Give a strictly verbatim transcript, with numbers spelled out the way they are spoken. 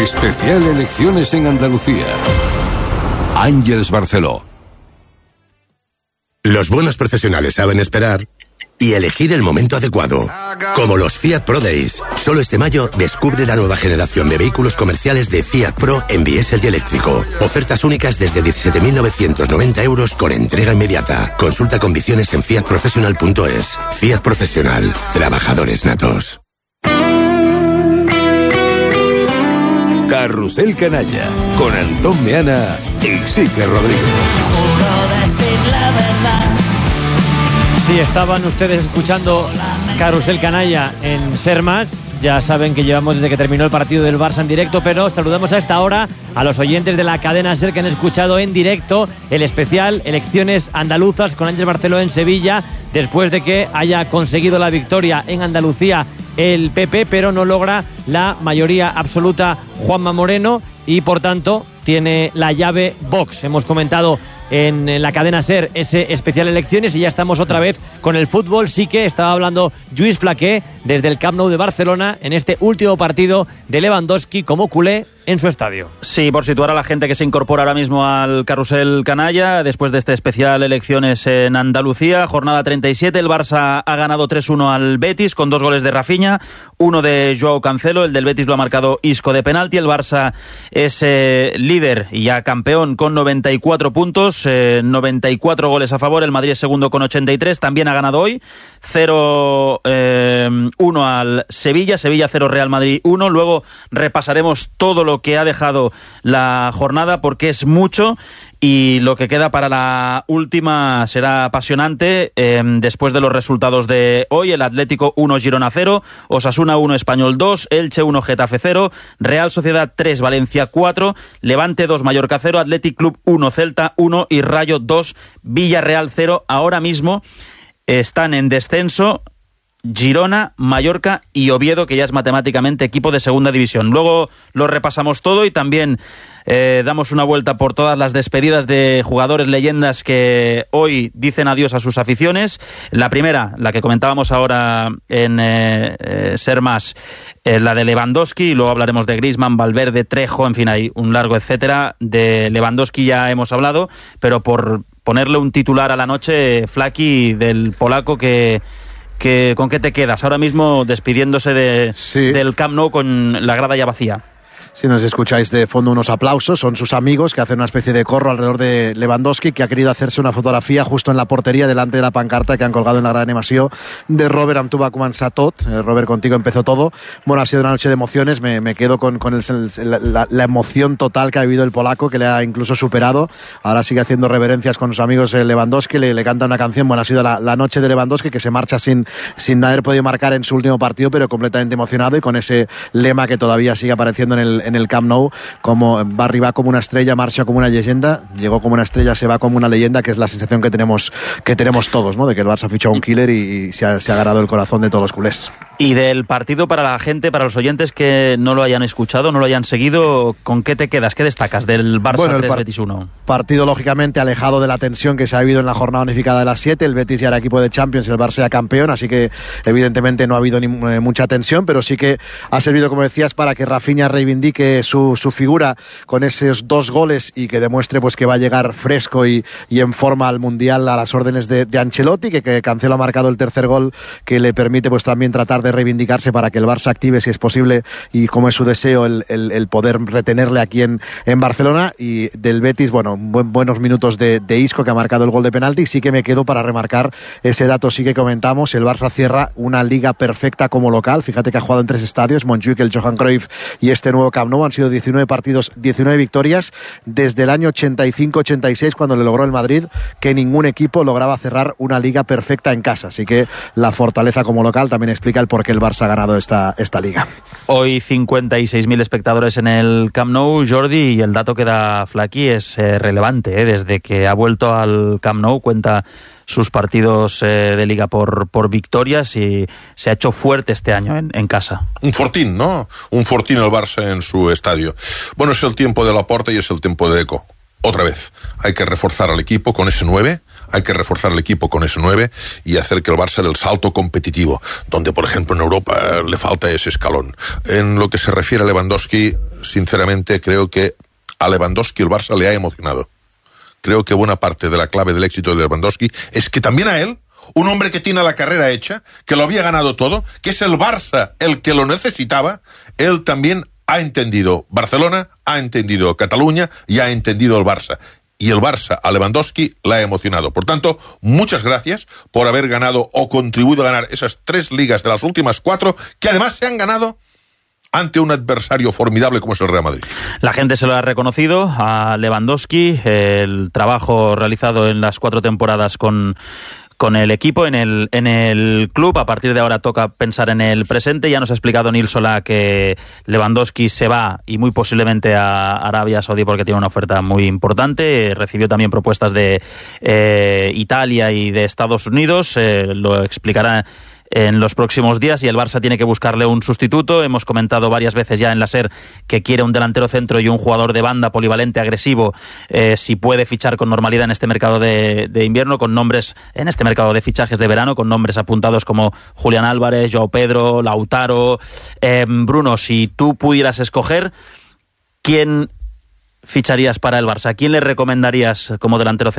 Especial Elecciones en Andalucía. Àngels Barceló. Los buenos profesionales saben esperar y elegir el momento adecuado. Como los Fiat Pro Days. Solo este mayo descubre la nueva generación de vehículos comerciales de Fiat Pro en diésel y eléctrico. Ofertas únicas desde diecisiete mil novecientos noventa euros con entrega inmediata. Consulta condiciones en fiat professional punto es. Fiat Profesional. Trabajadores natos. Carrusel Canalla con Antón Meana y Xique Rodríguez. Si estaban ustedes escuchando Carrusel Canalla en Ser Más, ya saben que llevamos desde que terminó el partido del Barça en directo, pero saludamos a esta hora a los oyentes de la cadena Ser que han escuchado en directo el especial Elecciones Andaluzas con Àngels Barceló en Sevilla, después de que haya conseguido la victoria en Andalucía el P P, pero no logra la mayoría absoluta Juanma Moreno y por tanto tiene la llave Vox. Hemos comentado en la cadena Ser ese especial Elecciones y ya estamos otra vez con el fútbol. Sí que estaba hablando Lluís Flaqué desde el Camp Nou de Barcelona en este último partido de Lewandowski como culé en su estadio. Sí, por situar a la gente que se incorpora ahora mismo al Carrusel Canalla después de este especial Elecciones en Andalucía, jornada treinta y siete, el Barça ha ganado tres uno al Betis con dos goles de Rafinha, uno de Joao Cancelo, el del Betis lo ha marcado Isco de penalti. El Barça es eh, líder y ya campeón con noventa y cuatro puntos, eh, noventa y cuatro goles a favor. El Madrid es segundo con ochenta y tres, también ha ganado hoy cero uno al Sevilla, Sevilla cero, Real Madrid uno. Luego repasaremos todo lo que ha dejado la jornada porque es mucho y lo que queda para la última será apasionante. Eh, después de los resultados de hoy, el Atlético uno, Girona cero, Osasuna uno, Español dos, Elche uno, Getafe cero, Real Sociedad tres, Valencia cuatro, Levante dos, Mallorca cero, Athletic Club uno, Celta uno y Rayo dos, Villarreal cero. Ahora mismo están en descenso Girona, Mallorca y Oviedo, que ya es matemáticamente equipo de segunda división. Luego lo repasamos todo y también eh, damos una vuelta por todas las despedidas de jugadores leyendas que hoy dicen adiós a sus aficiones. La primera, la que comentábamos ahora en eh, eh, Ser Más, eh, la de Lewandowski, y luego hablaremos de Griezmann, Valverde, Trejo, en fin, hay un largo etcétera. De Lewandowski ya hemos hablado, pero por ponerle un titular a la noche, Flaki, del polaco que... Que, ¿con qué te quedas ahora mismo despidiéndose de, sí. del Camp Nou con la grada ya vacía? Si nos escucháis de fondo unos aplausos, son sus amigos que hacen una especie de corro alrededor de Lewandowski, que ha querido hacerse una fotografía justo en la portería delante de la pancarta que han colgado en la gran animación de Robert amb tu va començar tot. eh, Robert, contigo empezó todo. Bueno, ha sido una noche de emociones, me, me quedo con, con el, el, la, la emoción total que ha vivido el polaco, que le ha incluso superado. Ahora sigue haciendo reverencias con sus amigos eh, Lewandowski, le, le canta una canción. Bueno, ha sido la, la noche de Lewandowski, que se marcha sin, sin haber podido marcar en su último partido, pero completamente emocionado y con ese lema que todavía sigue apareciendo en el en el Camp Nou, como va arriba como una estrella, marcha como una leyenda, llegó como una estrella, se va como una leyenda, que es la sensación que tenemos que tenemos todos, ¿no? De que el Barça ha fichado a un killer y, y se, ha, se ha ganado el corazón de todos los culés. Y del partido, para la gente, para los oyentes que no lo hayan escuchado, no lo hayan seguido, ¿con qué te quedas? ¿Qué destacas del Barça bueno, tres, par- Betis uno? Partido, lógicamente, alejado de la tensión que se ha vivido en la jornada unificada de las siete. El Betis ya era equipo de Champions y el Barça ya campeón, así que evidentemente no ha habido ni, eh, mucha tensión, pero sí que ha servido, como decías, para que Rafinha reivindique su, su figura con esos dos goles y que demuestre pues que va a llegar fresco y, y en forma al Mundial a las órdenes de, de Ancelotti, que, que Cancelo ha marcado el tercer gol, que le permite pues también tratar de reivindicarse para que el Barça active, si es posible, y como es su deseo, el, el, el poder retenerle aquí en, en Barcelona. Y del Betis, bueno, buen, buenos minutos de, de Isco, que ha marcado el gol de penalti. Sí que me quedo para remarcar ese dato, sí que comentamos, el Barça cierra una liga perfecta como local. Fíjate que ha jugado en tres estadios, Montjuic, el Johan Cruyff y este nuevo Camp Nou. Han sido diecinueve partidos, diecinueve victorias desde el año ochenta y cinco ochenta y seis, cuando le logró el Madrid, que ningún equipo lograba cerrar una liga perfecta en casa. Así que la fortaleza como local también explica el por qué el Barça ha ganado esta, esta liga. Hoy cincuenta y seis mil espectadores en el Camp Nou, Jordi, y el dato que da Flaki es eh, relevante. ¿eh? Desde que ha vuelto al Camp Nou cuenta sus partidos eh, de Liga por, por victorias y se ha hecho fuerte este año en, en casa. Un fortín, ¿no? Un fortín el Barça en su estadio. Bueno, es el tiempo de Laporta y es el tiempo de Deco. otra vez, hay que reforzar al equipo con ese nueve, hay que reforzar al equipo con ese nueve y hacer que el Barça dé el salto competitivo, donde por ejemplo en Europa le falta ese escalón. En lo que se refiere a Lewandowski, sinceramente creo que a Lewandowski el Barça le ha emocionado. Creo que buena parte de la clave del éxito de Lewandowski es que también a él, un hombre que tiene la carrera hecha, que lo había ganado todo, que es el Barça el que lo necesitaba, él también ha entendido Barcelona, ha entendido Cataluña y ha entendido el Barça. Y el Barça a Lewandowski la ha emocionado. Por tanto, muchas gracias por haber ganado o contribuido a ganar esas tres ligas de las últimas cuatro, que además se han ganado ante un adversario formidable como es el Real Madrid. La gente se lo ha reconocido a Lewandowski, el trabajo realizado en las cuatro temporadas con... con el equipo, en el en el club. A partir de ahora toca pensar en el presente. Ya nos ha explicado Nil Solá que Lewandowski se va y muy posiblemente a Arabia Saudí porque tiene una oferta muy importante. Recibió también propuestas de eh, Italia y de Estados Unidos. Eh, lo explicará en los próximos días y el Barça tiene que buscarle un sustituto. Hemos comentado varias veces ya en la SER que quiere un delantero centro y un jugador de banda polivalente, agresivo, eh, si puede fichar con normalidad en este mercado de, de invierno, con nombres, en este mercado de fichajes de verano, con nombres apuntados como Julián Álvarez, Joao Pedro, Lautaro. Eh, Bruno, si tú pudieras escoger, ¿quién ficharías para el Barça? ¿Quién le recomendarías como delantero centro?